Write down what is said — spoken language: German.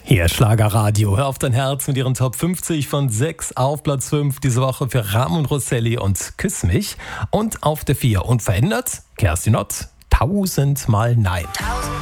Hier Schlagerradio. Hör auf dein Herz mit ihren Top 50 von 6 auf Platz 5 diese Woche für Ramon Rosselli und Küss mich. Und auf der 4 unverändert Kerstin Ott, 1000 Mal Nein.